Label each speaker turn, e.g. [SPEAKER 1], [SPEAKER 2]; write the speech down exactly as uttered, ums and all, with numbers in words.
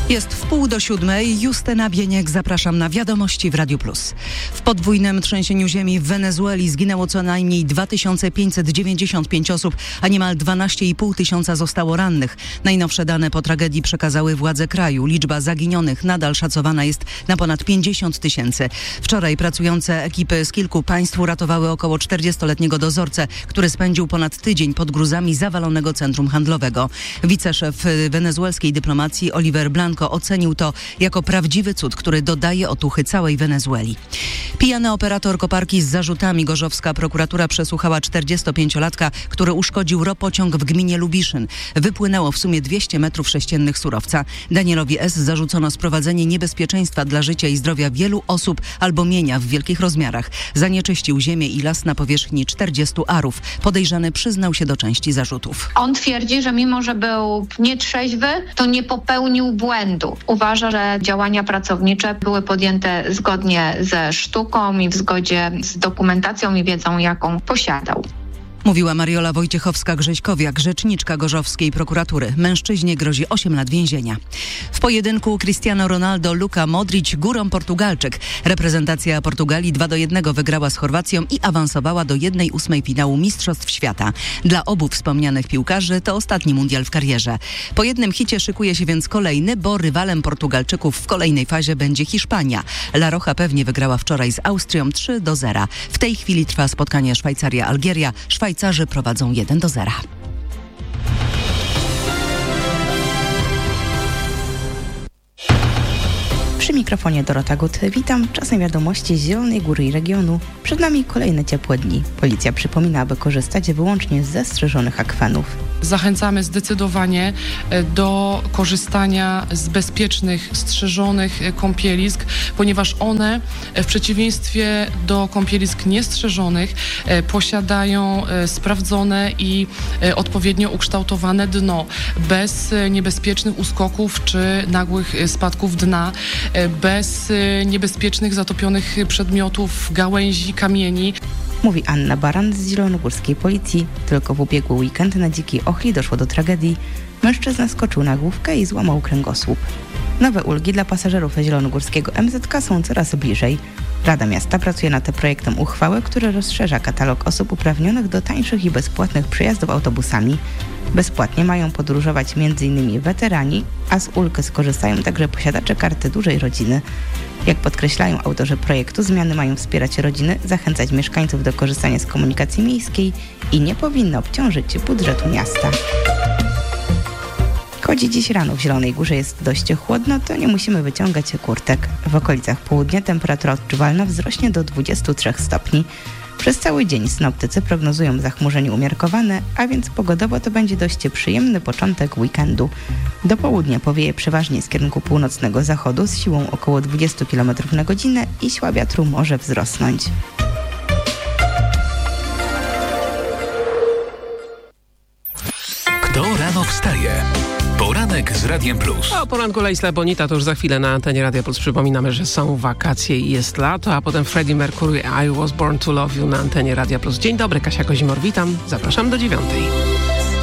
[SPEAKER 1] Jest w pół do siódmej. Justyna Bieniek, zapraszam na Wiadomości w Radiu Plus. W podwójnym trzęsieniu ziemi w Wenezueli zginęło co najmniej dwa tysiące pięćset dziewięćdziesiąt pięć osób, a niemal dwanaście i pół tysiąca zostało rannych. Najnowsze dane po tragedii przekazały władze kraju. Liczba zaginionych nadal szacowana jest na ponad pięćdziesiąt tysięcy. Wczoraj pracujące ekipy z kilku państw uratowały około czterdziestoletniego dozorcę, który spędził ponad tydzień pod gruzami zawalonego centrum handlowego. Wiceszef wenezuelskiej dyplomacji Oliver Blanco ocenił to jako prawdziwy cud, który dodaje otuchy całej Wenezueli. Pijany operator koparki z zarzutami. Gorzowska prokuratura przesłuchała czterdziestopięciolatka, który uszkodził ropociąg w gminie Lubiszyn. Wypłynęło w sumie dwieście metrów sześciennych surowca. Danielowi S. zarzucono sprowadzenie niebezpieczeństwa dla życia i zdrowia wielu osób albo mienia w wielkich rozmiarach. Zanieczyścił ziemię i las na powierzchni czterdziestu arów. Podejrzany przyznał się do części zarzutów.
[SPEAKER 2] On twierdzi, że mimo, że był nietrzeźwy, to nie popełnił błędu. Uważa, że działania pracownicze były podjęte zgodnie ze sztuką i w zgodzie z dokumentacją i wiedzą, jaką posiadał.
[SPEAKER 1] Mówiła Mariola Wojciechowska-Grześkowiak, rzeczniczka gorzowskiej prokuratury. Mężczyźnie grozi osiem lat więzienia. W pojedynku Cristiano Ronaldo, Luka Modric, górą Portugalczyk. Reprezentacja Portugalii dwa do jednego wygrała z Chorwacją i awansowała do jednej ósmej finału Mistrzostw Świata. Dla obu wspomnianych piłkarzy to ostatni mundial w karierze. Po jednym hicie szykuje się więc kolejny, bo rywalem Portugalczyków w kolejnej fazie będzie Hiszpania. La Roja pewnie wygrała wczoraj z Austrią trzy do zera. W tej chwili trwa spotkanie Szwajcaria-Algieria. Szwajcarzy prowadzą jeden do zera.
[SPEAKER 3] Przy mikrofonie Dorota Gut. Witam. Czasem wiadomości z Zielonej Góry i regionu. Przed nami kolejne ciepłe dni. Policja przypomina, aby korzystać wyłącznie z zastrzeżonych akwenów.
[SPEAKER 4] Zachęcamy zdecydowanie do korzystania z bezpiecznych, strzeżonych kąpielisk, ponieważ one w przeciwieństwie do kąpielisk niestrzeżonych posiadają sprawdzone i odpowiednio ukształtowane dno, bez niebezpiecznych uskoków czy nagłych spadków dna, bez niebezpiecznych zatopionych przedmiotów, gałęzi, kamieni.
[SPEAKER 3] Mówi Anna Baran z Zielonogórskiej Policji. Tylko w ubiegły weekend na Dzikiej Ochli doszło do tragedii. Mężczyzna skoczył na główkę i złamał kręgosłup. Nowe ulgi dla pasażerów zielonogórskiego M Z K są coraz bliżej. Rada Miasta pracuje nad projektem uchwały, który rozszerza katalog osób uprawnionych do tańszych i bezpłatnych przejazdów autobusami. Bezpłatnie mają podróżować m in weterani, a z ulg skorzystają także posiadacze karty dużej rodziny. Jak podkreślają autorzy projektu, zmiany mają wspierać rodziny, zachęcać mieszkańców do korzystania z komunikacji miejskiej i nie powinny obciążyć budżetu miasta. Choć dziś rano w Zielonej Górze jest dość chłodno, to nie musimy wyciągać kurtek. W okolicach południa temperatura odczuwalna wzrośnie do dwudziestu trzech stopni. Przez cały dzień synoptycy prognozują zachmurzenie umiarkowane, a więc pogodowo to będzie dość przyjemny początek weekendu. Do południa powieje przeważnie z kierunku północnego zachodu z siłą około dwudziestu kilometrów na godzinę i siła wiatru może wzrosnąć.
[SPEAKER 5] Kto rano wstaje? Poranek z Radiem Plus.
[SPEAKER 6] A o poranku Lejsla Bonita to już za chwilę na antenie Radia Plus. Przypominamy, że są wakacje i jest lato, a potem Freddie Mercury, I Was Born to Love You na antenie Radia Plus. Dzień dobry, Kasia Kozimor, witam. Zapraszam do dziewiątej.